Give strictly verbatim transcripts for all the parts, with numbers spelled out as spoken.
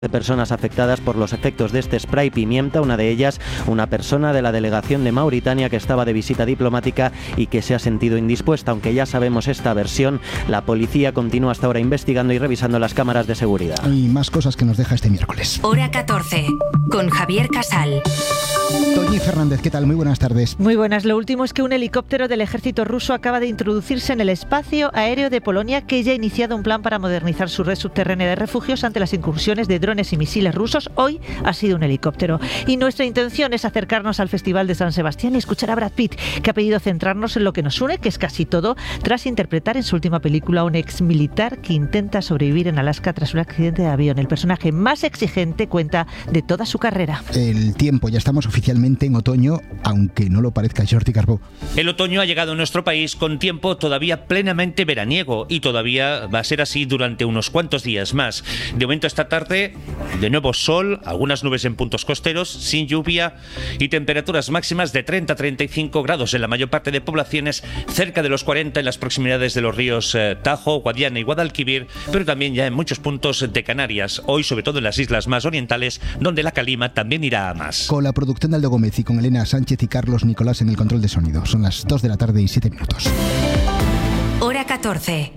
de personas afectadas por los efectos de este spray pimienta, una de ellas una persona de la delegación de Mauritania que estaba de visita diplomática y que se ha sentido indispuesta. Aunque ya sabemos esta versión, la policía continúa hasta ahora investigando y revisando las cámaras de seguridad. Y más cosas que nos deja este miércoles. Hora catorce, con Javier Casal. Toñi Fernández, ¿qué tal? Muy buenas tardes. Muy buenas. Lo último es que un helicóptero del ejército ruso acaba de introducirse en el espacio aéreo de Polonia, que ya ha iniciado un plan para modernizar su red subterránea de refugios ante las incursiones de drones y misiles rusos. Hoy ha sido un helicóptero. Y nuestra intención es acercarnos al Festival de San Sebastián y escuchar a Brad Pitt, que ha pedido centrarnos en lo que nos une, que es casi todo, tras interpretar en su última película a un ex militar que intenta sobrevivir en Alaska tras un accidente de avión. El personaje más exigente cuenta de toda su carrera. El tiempo, ya estamos oficialmente en otoño, aunque no lo parezca. Jordi Carbó. El otoño ha llegado a nuestro país con tiempo todavía plenamente veraniego y todavía va a ser así durante unos cuantos días más. De momento esta tarde, de nuevo sol, algunas nubes en puntos costeros, sin lluvia y temperaturas máximas de treinta a treinta y cinco grados en la mayor parte de poblaciones, cerca de los cuarenta en las proximidades de los ríos eh, Tajo, Guadiana y Guadalquivir, pero también ya en muchos puntos de Canarias, hoy sobre todo en las islas más orientales, donde la calima también irá a más. Con la producción de Aldo Gómez y con Elena Sánchez y Carlos Nicolás en el control de sonido. Son las dos de la tarde y siete minutos. Hora catorce.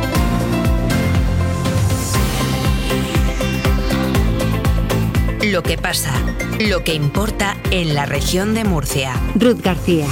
Lo que pasa, lo que importa en la región de Murcia. Ruth García.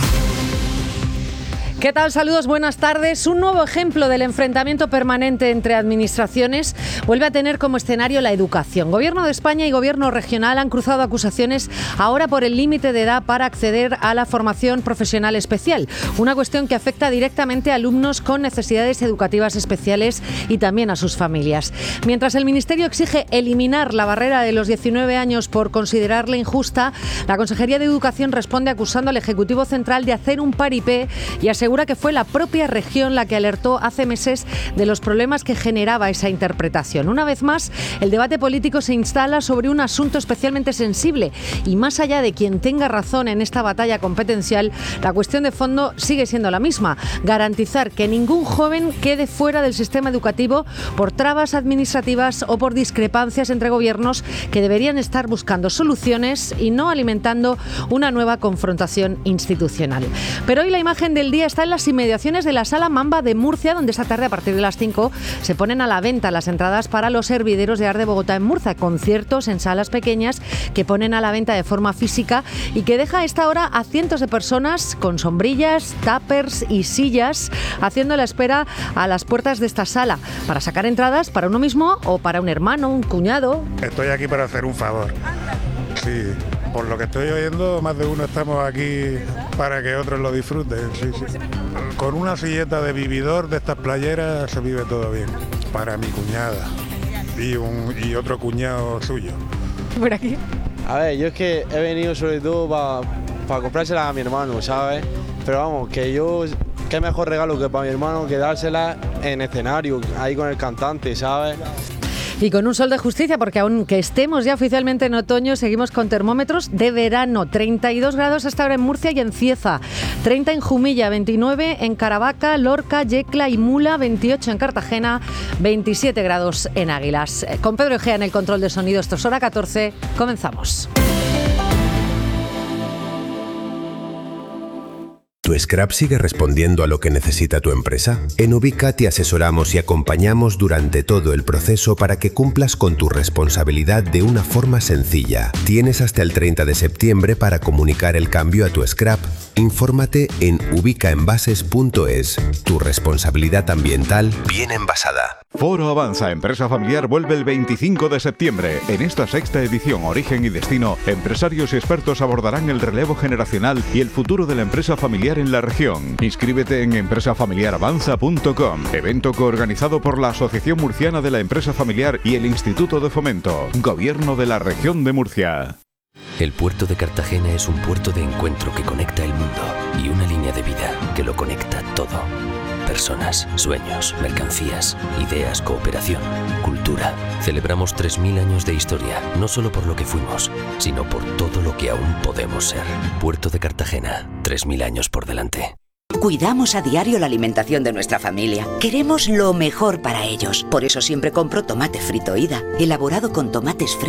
¿Qué tal? Saludos, buenas tardes. Un nuevo ejemplo del enfrentamiento permanente entre administraciones vuelve a tener como escenario la educación. Gobierno de España y Gobierno regional han cruzado acusaciones ahora por el límite de edad para acceder a la formación profesional especial, una cuestión que afecta directamente a alumnos con necesidades educativas especiales y también a sus familias. Mientras el Ministerio exige eliminar la barrera de los diecinueve años por considerarla injusta, la Consejería de Educación responde acusando al Ejecutivo Central de hacer un paripé y asegurar que fue la propia región la que alertó hace meses de los problemas que generaba esa interpretación. Una vez más, el debate político se instala sobre un asunto especialmente sensible y más allá de quien tenga razón en esta batalla competencial, la cuestión de fondo sigue siendo la misma: garantizar que ningún joven quede fuera del sistema educativo por trabas administrativas o por discrepancias entre gobiernos que deberían estar buscando soluciones y no alimentando una nueva confrontación institucional. Pero hoy la imagen del día está en las inmediaciones de la Sala Mamba de Murcia, donde esta tarde a partir de las cinco se ponen a la venta las entradas para los hervideros de Art de Bogotá en Murcia, conciertos en salas pequeñas que ponen a la venta de forma física y que deja a esta hora a cientos de personas con sombrillas, tuppers y sillas haciendo la espera a las puertas de esta sala para sacar entradas para uno mismo o para un hermano, un cuñado. Estoy aquí para hacer un favor. Sí. Por lo que estoy oyendo, más de uno estamos aquí para que otros lo disfruten. Sí, sí. Con una silleta de vividor de estas playeras se vive todo bien. Para mi cuñada y, un, y otro cuñado suyo. ¿Por aquí? A ver, yo es que he venido sobre todo para pa comprársela a mi hermano, ¿sabes? Pero vamos, que yo... qué mejor regalo que para mi hermano que dársela en escenario, ahí con el cantante, ¿sabes? Y con un sol de justicia, porque aunque estemos ya oficialmente en otoño, seguimos con termómetros de verano. treinta y dos grados hasta ahora en Murcia y en Cieza, treinta en Jumilla, veintinueve en Caravaca, Lorca, Yecla y Mula, veintiocho en Cartagena, veintisiete grados en Águilas. Con Pedro Egea en el control de sonido, esto es Hora catorce, comenzamos. ¿Tu scrap sigue respondiendo a lo que necesita tu empresa? En Ubica te asesoramos y acompañamos durante todo el proceso para que cumplas con tu responsabilidad de una forma sencilla. Tienes hasta el treinta de septiembre para comunicar el cambio a tu scrap. Infórmate en ubicaenvases punto es. Tu responsabilidad ambiental bien envasada. Foro Avanza Empresa Familiar vuelve el veinticinco de septiembre. En esta sexta edición Origen y Destino, empresarios y expertos abordarán el relevo generacional y el futuro de la empresa familiar en la región. Inscríbete en empresa familiar avanza punto com. Evento coorganizado por la Asociación Murciana de la Empresa Familiar y el Instituto de Fomento. Gobierno de la Región de Murcia. El puerto de Cartagena es un puerto de encuentro que conecta el mundo y una línea de vida que lo conecta todo. Personas, sueños, mercancías, ideas, cooperación, cultura. Celebramos tres mil años de historia, no solo por lo que fuimos, sino por todo lo que aún podemos ser. Puerto de Cartagena, tres mil años por delante. Cuidamos a diario la alimentación de nuestra familia. Queremos lo mejor para ellos. Por eso siempre compro tomate frito Ida, elaborado con tomates frescos